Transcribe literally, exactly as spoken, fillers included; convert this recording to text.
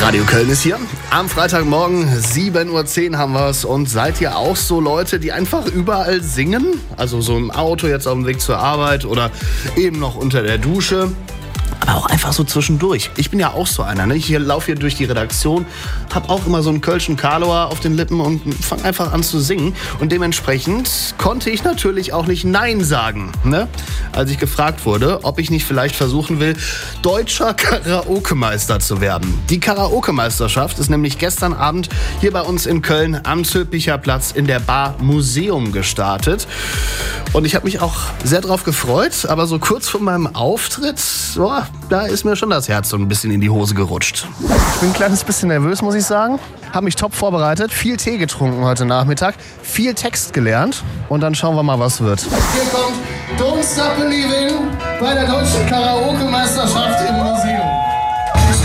Radio Köln ist hier. Am Freitagmorgen, sieben Uhr zehn haben wir es. Und seid ihr auch so Leute, die einfach überall singen? Also so im Auto, jetzt auf dem Weg zur Arbeit oder eben noch unter der Dusche. Aber auch einfach so zwischendurch. Ich bin ja auch so einer. Ne? Ich laufe hier durch die Redaktion, habe auch immer so einen kölschen Karlauer auf den Lippen und fange einfach an zu singen. Und dementsprechend konnte ich natürlich auch nicht Nein sagen, ne? Als ich gefragt wurde, ob ich nicht vielleicht versuchen will, deutscher Karaoke-Meister zu werden. Die Karaoke-Meisterschaft ist nämlich gestern Abend hier bei uns in Köln am Zülpicher Platz in der Bar Museum gestartet. Und ich habe mich auch sehr drauf gefreut, aber so kurz vor meinem Auftritt, boah, da ist mir schon das Herz so ein bisschen in die Hose gerutscht. Ich bin ein kleines bisschen nervös, muss ich sagen. Habe mich top vorbereitet, viel Tee getrunken heute Nachmittag, viel Text gelernt und dann schauen wir mal, was wird. Hier kommt Don't Stop Believing bei der deutschen Karaoke-Meisterschaft im Museum.